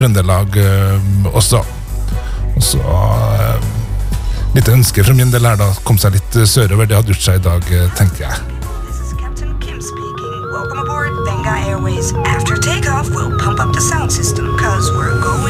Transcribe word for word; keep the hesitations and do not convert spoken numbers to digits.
Trøndelag uh, også. Og så uh, litt ønske fra min del her da, kom seg litt sørover, det hadde gjort seg i dag, tenker jeg. This is Captain Kim speaking. Welcome aboard Venga Airways. After takeoff, we'll pump up the sound system, cause we're going